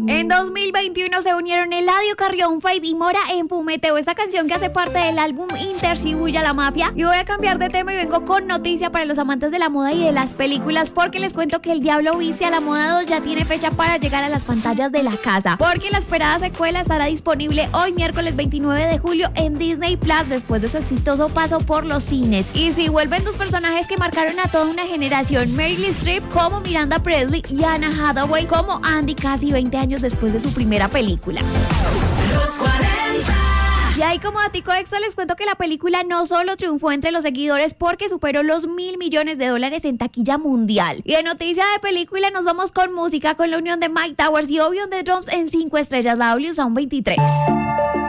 En 2021 se unieron Eladio Carrión, Fade y Mora en Fumeteo, esta canción que hace parte del álbum Inter Shibuya La Mafia. Y voy a cambiar de tema y vengo con noticia para los amantes de la moda y de las películas, porque les cuento que El Diablo Viste a la Moda 2 ya tiene fecha para llegar a las pantallas de la casa, porque la esperada secuela estará disponible hoy miércoles 29 de julio en Disney Plus después de su exitoso paso por los cines. Y si vuelven dos personajes que marcaron a toda una generación, Meryl Streep como Miranda Presley y Anna Hathaway como Andy, casi 20 años después de su primera película. Los 40. Y ahí como datico extra les cuento que la película no solo triunfó entre los seguidores porque superó los $1.000 millones en taquilla mundial. Y de noticia de película nos vamos con música, con la unión de Mike Towers y Obi on the Drums en 5 estrellas, la W Sound 23.